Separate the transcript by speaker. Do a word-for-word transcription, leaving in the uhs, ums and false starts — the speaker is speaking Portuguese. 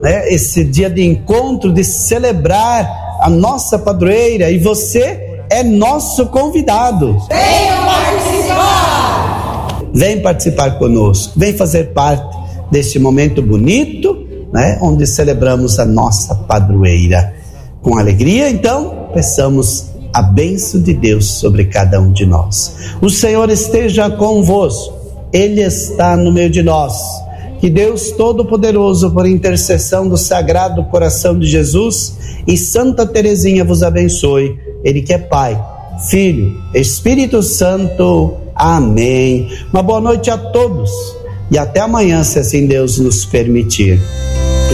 Speaker 1: né, esse dia de encontro, de celebrar a nossa padroeira, e você é nosso convidado.
Speaker 2: Venha participar!
Speaker 1: Vem participar conosco, vem fazer parte deste momento bonito, né, onde celebramos a nossa padroeira. Com alegria, então, peçamos a bênção de Deus sobre cada um de nós. O Senhor esteja convosco, Ele está no meio de nós. Que Deus Todo-Poderoso, por intercessão do Sagrado Coração de Jesus e Santa Teresinha, vos abençoe. Ele que é Pai, Filho, Espírito Santo. Amém. Uma boa noite a todos e até amanhã, se assim Deus nos permitir.